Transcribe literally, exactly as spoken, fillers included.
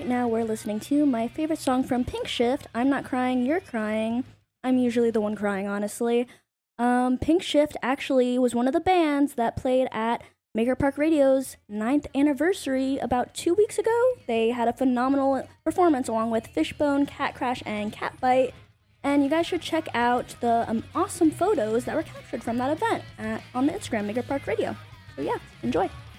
right now we're listening to my favorite song from Pink Shift, I'm Not Crying, You're Crying. I'm usually the one crying, honestly. Um, Pink Shift actually was one of the bands that played at Maker Park Radio's ninth anniversary about two weeks ago. They had a phenomenal performance along with Fishbone, Cat Crash, and Catbite. And you guys should check out the um, awesome photos that were captured from that event at, on the Instagram, Maker Park Radio. So yeah, enjoy.